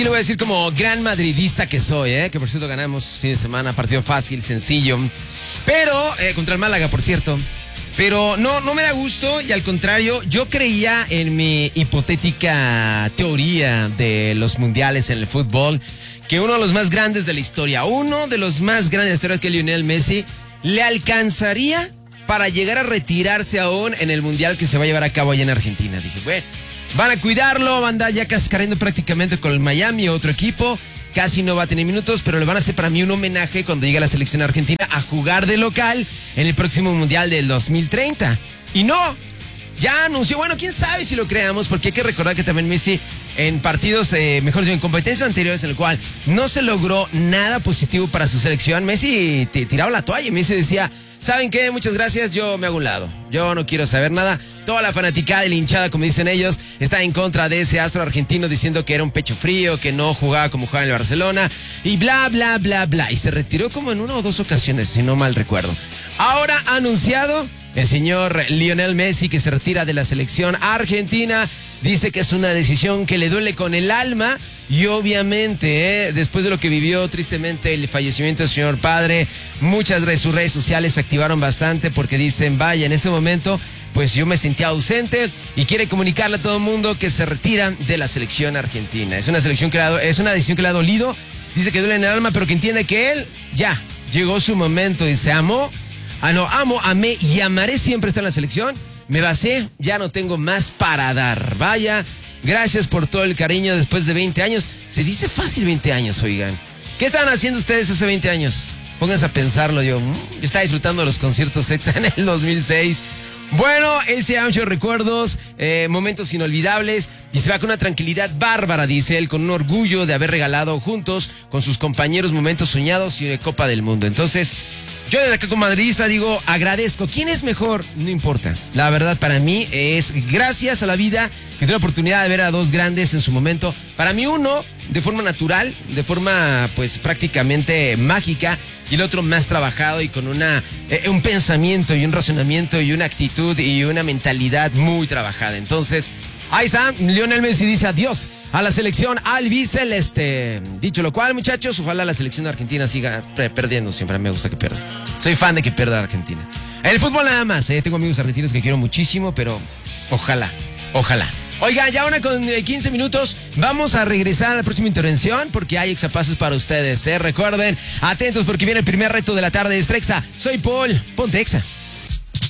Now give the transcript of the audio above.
Y lo voy a decir como gran madridista que soy, que por cierto ganamos fin de semana, partido fácil, sencillo, pero contra el Málaga, por cierto. Pero no me da gusto y al contrario, yo creía en mi hipotética teoría de los mundiales en el fútbol, que uno de los más grandes de la historia, que es Lionel Messi, le alcanzaría para llegar a retirarse aún en el mundial que se va a llevar a cabo allá en Argentina. Dije, bueno, van a cuidarlo, va a andar ya cascareando prácticamente con el Miami, otro equipo. Casi no va a tener minutos, pero le van a hacer para mí un homenaje cuando llegue a la selección argentina a jugar de local en el próximo Mundial del 2030. Y no, ya anunció, bueno, quién sabe si lo creamos, porque hay que recordar que también Messi en partidos, mejor dicho, en competencias anteriores en el cual no se logró nada positivo para su selección, Messi tiraba la toalla y Messi decía, ¿saben qué? Muchas gracias, yo me hago un lado. Yo no quiero saber nada. Toda la fanaticada y la hinchada, como dicen ellos, está en contra de ese astro argentino diciendo que era un pecho frío, que no jugaba como jugaba en el Barcelona y bla, bla, bla, bla. Y se retiró como en una o dos ocasiones, si no mal recuerdo. Ahora ha anunciado el señor Lionel Messi que se retira de la selección argentina. Dice que es una decisión que le duele con el alma y obviamente, después de lo que vivió tristemente el fallecimiento del señor padre, muchas de sus redes sociales se activaron bastante porque dicen, vaya, en ese momento pues yo me sentía ausente y quiere comunicarle a todo el mundo que se retira de la selección argentina. Es una decisión que le ha dolido, dice que duele en el alma, pero que entiende que él ya llegó su momento y se amé y amaré siempre estar en la selección. Me basé, ya no tengo más para dar. Vaya, gracias por todo el cariño después de 20 años. Se dice fácil 20 años, oigan. ¿Qué estaban haciendo ustedes hace 20 años? Pónganse a pensarlo yo. Estaba disfrutando de los conciertos EXA en el 2006. Bueno, él se ha hecho recuerdos, momentos inolvidables y se va con una tranquilidad bárbara, dice él, con un orgullo de haber regalado juntos con sus compañeros momentos soñados y de Copa del Mundo. Entonces, yo desde acá como madridista digo, agradezco. ¿Quién es mejor? No importa. La verdad para mí es gracias a la vida que tuve la oportunidad de ver a dos grandes en su momento. Para mí uno de forma natural, de forma pues prácticamente mágica, y el otro más trabajado y con un pensamiento y un razonamiento y una actitud y una mentalidad muy trabajada. Entonces, ahí está, Lionel Messi dice adiós a la selección albiceleste. Dicho lo cual, muchachos, ojalá la selección de Argentina siga perdiendo. Siempre me gusta que pierda. Soy fan de que pierda Argentina. En el fútbol nada más, tengo amigos argentinos que quiero muchísimo, pero ojalá. Oigan, ya 1:15 minutos, vamos a regresar a la próxima intervención porque hay exapasos para ustedes. Recuerden, atentos porque viene el primer reto de la tarde de Exa. Soy Paul, ponte Exa.